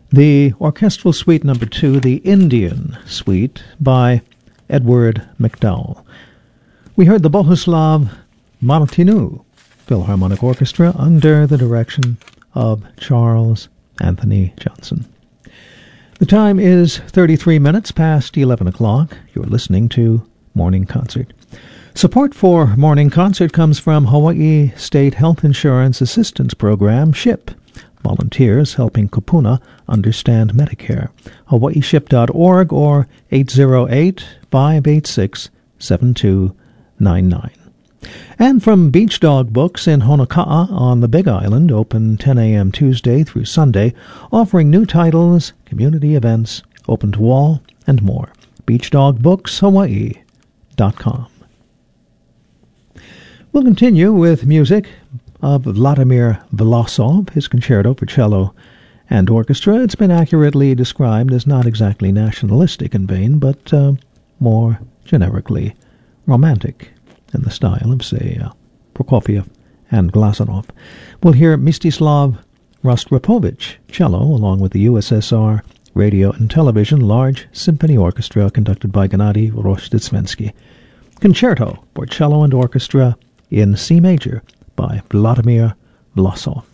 The Orchestral Suite Number 2, the Indian Suite by Edward MacDowell. We heard the Bohuslav Martinu Philharmonic Orchestra under the direction of Charles Anthony Johnson. The time is 33 minutes past 11 o'clock. You're listening to Morning Concert. Support for Morning Concert comes from Hawaii State Health Insurance Assistance Program, SHIP. Volunteers helping Kupuna understand Medicare. HawaiiShip.org or 808-586-7299. And from Beach Dog Books in Honoka'a on the Big Island, open 10 a.m. Tuesday through Sunday, offering new titles, community events, open to all, and more. BeachDogBooksHawaii.com. We'll continue with music of Vladimir Vlasov, his concerto for cello and orchestra. It's been accurately described as not exactly nationalistic in vein, but more generically romantic in the style of, say, Prokofiev and Glazunov. We'll hear Mstislav Rostropovich, cello, along with the USSR Radio and Television Large Symphony Orchestra conducted by Gennady Rozhdestvensky. Concerto for cello and orchestra in C major by Vladimir Vlasov.